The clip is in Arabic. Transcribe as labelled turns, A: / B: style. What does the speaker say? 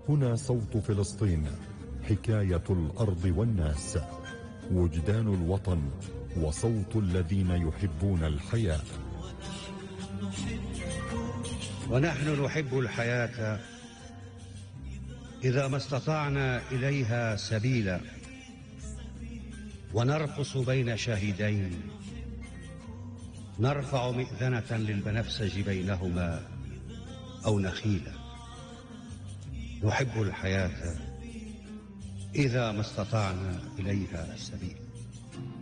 A: هنا صوت فلسطين، حكاية الأرض والناس، وجدان الوطن وصوت الذين يحبون الحياة.
B: ونحن نحب الحياة إذا ما استطعنا إليها سبيلا، ونرقص بين شاهدين، نرفع مئذنة للبنفسج بينهما أو نخيلا. نحب الحياة إذا ما استطعنا إليها سبيلا.